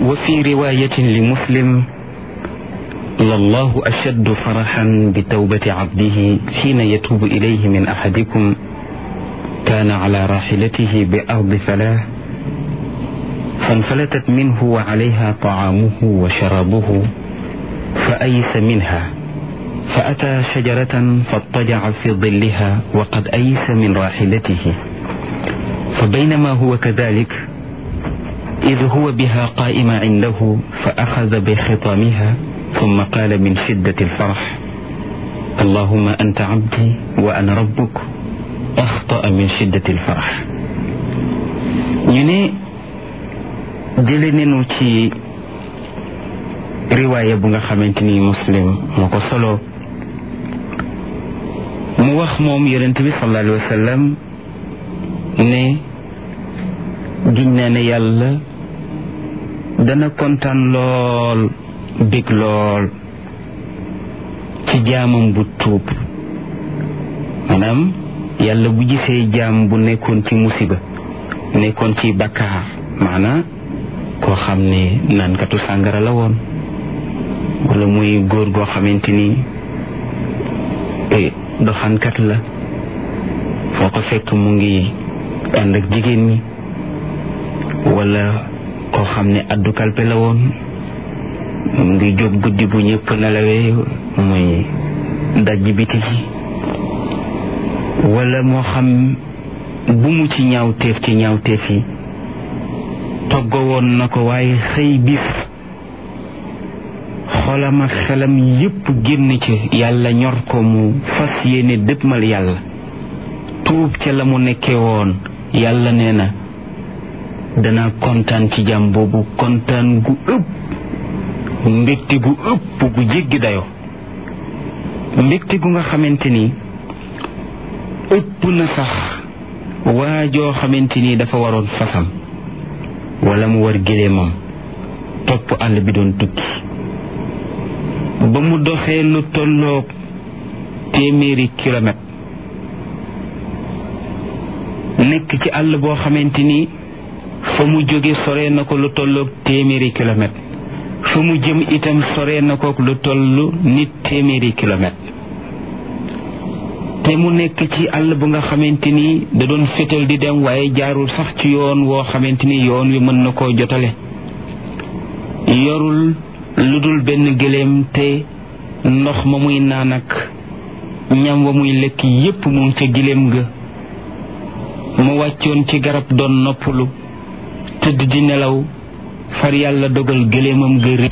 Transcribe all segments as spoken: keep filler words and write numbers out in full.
وفي رواية لمسلم لله أشد فرحا بتوبة عبده حين يتوب إليه من أحدكم كان على راحلته بأرض فلاة فانفلتت منه وعليها طعامه وشرابه فأيس منها فأتى شجرة فاضطجع في ظلها وقد أيس من راحلته فبينما هو كذلك إذ هو بها قائم عنده فأخذ بخطامها ثم قال من شدة الفرح اللهم أنت عبدي وأنا ربك أخطأ من شدة الفرح. ñu ne jële nañu ci riwaaya bu nga xamante ni Muslim moo ko solo mu wax moom yonent bi sallallahu alayhi wa sallam ne giñ naa ne yàlla dana kontaan lool bég lool ci jaamam bu tuub maanaam yàlla bu gisee jaam bu nekkoon ci musiba nekkoon ci bakkaar maanaam koo xam ne naankatu sàngara la woon wala muy góor goo xamante ni doxankat la foo ko fekk mu ngi ànd ak jigéen ñi wala koo xam ne addu kalpe la woon mu ngi jóg guddi bu ñëpp nelawee muy dajji biti ji wala moo xam bu mu ci ñaawteef ci ñaawteef yi toggo woon na ko waaye xëy bis xolam ak xelam yépp génn ci yàlla ñor ko mu fas yéene dëppmal yàlla tuub ca la mu nekkee woon yàlla nee na dana kontaan ci jàmm boobu kontaan gu ëpp mbégte gu ëpp gu jéggi dayo mbégte gu nga xamante ni ëpp na sax waa joo xamante ni dafa waroon fasam wala mu war géléemam topp àll bi doon tukki ba mu doxee lu tolloog téeméeri kilomètre nekk ci àll boo xamante ni fa mu jóge sore na ko lu tolloog téeméeri kilomètre fa mu jëm itam sore na ko lu tollu nit téeméeri kilomètre te mu nekk ci àll bu nga xamante ni da doon fétal di dem waaye jaarul sax ci yoon woo xamante ni yoon wi mën na koo jotale yorul lu dul benn gëléem te ndox ma muy naan ak ñam wa muy lekk yépp mu ngi ca gëléem ga mu wàccoon ci garab doon noppalu tëdd di nelaw far yàlla dogal gëléemam ga rëcc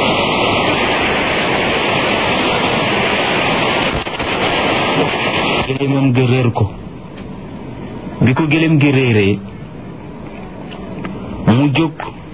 gëléemam ga réer ko bi ko gëléem gi réeree mu jóg